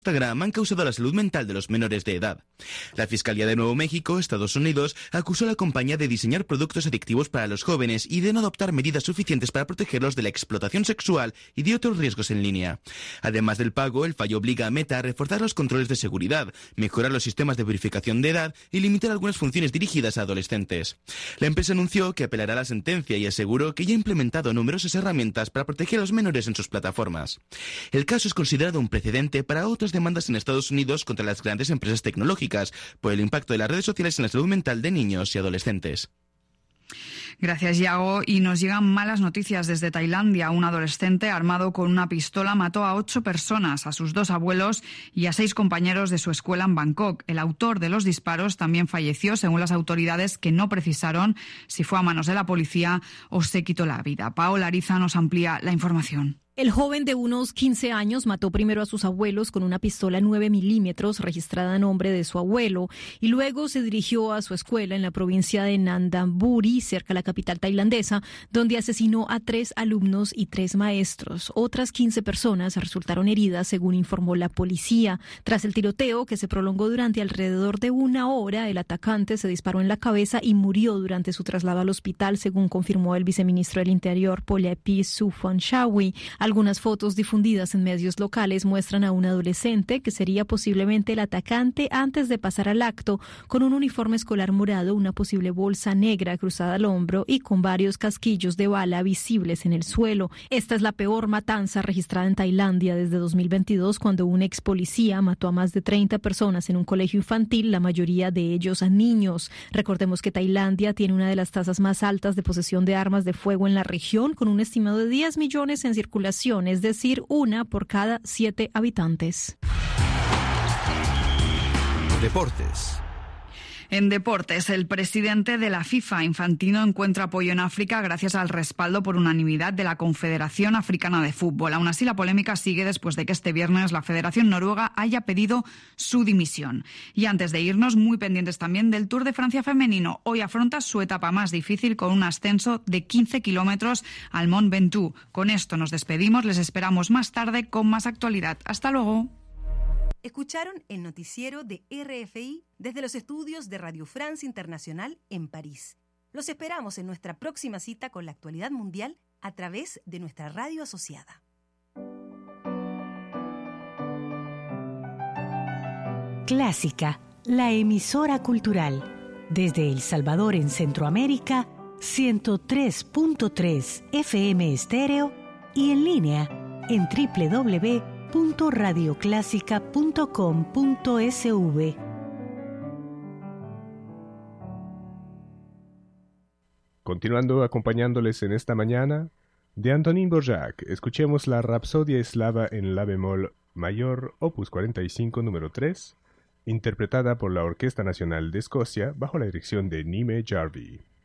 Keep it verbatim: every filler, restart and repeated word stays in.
Instagram han causado la salud mental de los menores de edad. La Fiscalía de Nuevo México, Estados Unidos, acusó a la compañía de diseñar productos adictivos para los jóvenes y de no adoptar medidas suficientes para protegerlos de la explotación sexual y de otros riesgos en línea. Además del pago, el fallo obliga a Meta a reforzar los controles de seguridad, mejorar los sistemas de verificación de edad y limitar algunas funciones dirigidas a adolescentes. La empresa anunció que apelará a la sentencia y aseguró que ya ha implementado numerosas herramientas para proteger a los menores en sus plataformas. El caso es considerado un precedente para otras demandas en Estados Unidos contra las grandes empresas tecnológicas por el impacto de las redes sociales en la salud mental de niños y adolescentes. Gracias, Yago. Y nos llegan malas noticias desde Tailandia. Un adolescente armado con una pistola mató a ocho personas, a sus dos abuelos y a seis compañeros de su escuela en Bangkok. El autor de los disparos también falleció, según las autoridades, que no precisaron si fue a manos de la policía o se quitó la vida. Paola Ariza nos amplía la información. El joven de unos quince años mató primero a sus abuelos con una pistola nueve milímetros registrada a nombre de su abuelo y luego se dirigió a su escuela en la provincia de Nandamburi, cerca de la capital tailandesa, donde asesinó a tres alumnos y tres maestros. Otras quince personas resultaron heridas, según informó la policía. Tras el tiroteo, que se prolongó durante alrededor de una hora, el atacante se disparó en la cabeza y murió durante su traslado al hospital, según confirmó el viceministro del Interior, Polepi Suphanthawew. Algunas fotos difundidas en medios locales muestran a un adolescente que sería posiblemente el atacante antes de pasar al acto, con un uniforme escolar morado, una posible bolsa negra cruzada al hombro y con varios casquillos de bala visibles en el suelo. Esta es la peor matanza registrada en Tailandia desde dos mil veintidós, cuando un ex policía mató a más de treinta personas en un colegio infantil, la mayoría de ellos a niños. Recordemos que Tailandia tiene una de las tasas más altas de posesión de armas de fuego en la región, con un estimado de diez millones en circulación, es decir, una por cada siete habitantes. Deportes. En deportes, el presidente de la FIFA, Infantino, encuentra apoyo en África gracias al respaldo por unanimidad de la Confederación Africana de Fútbol. Aún así, la polémica sigue después de que este viernes la Federación Noruega haya pedido su dimisión. Y antes de irnos, muy pendientes también del Tour de Francia femenino. Hoy afronta su etapa más difícil con un ascenso de quince kilómetros al Mont Ventoux. Con esto nos despedimos. Les esperamos más tarde con más actualidad. Hasta luego. Escucharon el noticiero de R F I desde los estudios de Radio France Internacional en París. Los esperamos en nuestra próxima cita con la actualidad mundial a través de nuestra radio asociada. Clásica, la emisora cultural. Desde El Salvador en Centroamérica, ciento tres punto tres F M estéreo y en línea en doble u doble u doble u punto radio clásica punto com punto s v. Continuando acompañándoles en esta mañana, de Antonín Dvořák, escuchemos la Rapsodia eslava en la bemol mayor, opus cuarenta y cinco, número tres, interpretada por la Orquesta Nacional de Escocia bajo la dirección de Nime Jarvie.